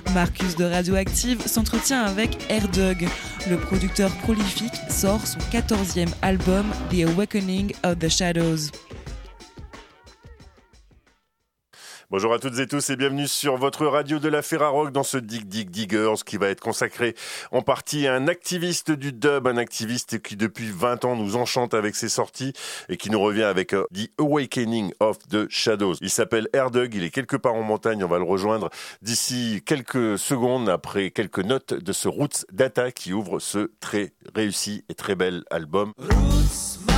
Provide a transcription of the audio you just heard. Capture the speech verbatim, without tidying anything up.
Marcus de Radioactive s'entretient avec Air-Dug. Le producteur prolifique sort son quatorzième album The Awakening of the Shadows. Bonjour à toutes et tous et bienvenue sur votre radio de la Ferrarock dans ce Dig Dig Diggers qui va être consacré en partie à un activiste du dub, un activiste qui depuis vingt ans nous enchante avec ses sorties et qui nous revient avec uh, The Awakening of the Shadows. Il s'appelle Air-Dug, il est quelque part en montagne, on va le rejoindre d'ici quelques secondes après quelques notes de ce Roots Data qui ouvre ce très réussi et très bel album. Roots.